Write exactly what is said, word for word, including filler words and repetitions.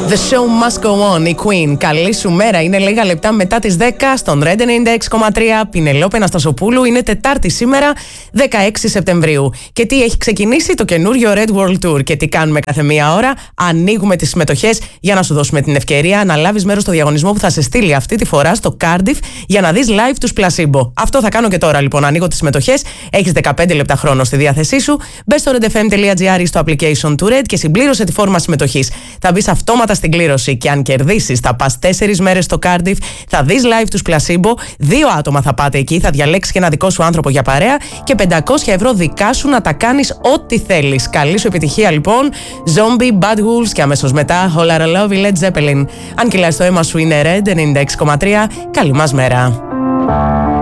The show must go on, η Queen. Καλή σου μέρα. Είναι λίγα λεπτά μετά τις δέκα στον Red ενενήντα έξι κόμμα τρία. Πινελόπη Αναστασοπούλου. Είναι Τετάρτη σήμερα, δεκαέξι Σεπτεμβρίου. Και τι έχει ξεκινήσει? Το καινούριο Red World Tour. Και τι κάνουμε κάθε μία ώρα? Ανοίγουμε τις συμμετοχές για να σου δώσουμε την ευκαιρία να λάβεις μέρος στο διαγωνισμό που θα σε στείλει αυτή τη φορά στο Cardiff για να δεις live τους Placebo. Αυτό θα κάνω και τώρα λοιπόν. Ανοίγω τις συμμετοχές. Έχεις δεκαπέντε λεπτά χρόνο στη διάθεσή σου. Μπες στο redfm.gr ή στο application του Red και συμπλήρωσε τη φόρμα συμμετοχής. Θα μπεις αυτόματα στην κλήρωση και αν κερδίσεις θα πας τέσσερις μέρες στο Cardiff, θα δεις live τους Placebo. Δύο άτομα θα πάτε εκεί, θα διαλέξεις και ένα δικό σου άνθρωπο για παρέα και πεντακόσια ευρώ δικά σου να τα κάνεις ό,τι θέλεις. Καλή σου επιτυχία λοιπόν. Zombie, Bad Wolves και αμέσως μετά Whole Lotta Love, Led Zeppelin. Αν κυλάς το αίμα σου είναι Red ενενήντα έξι κόμμα τρία. Καλή μας μέρα.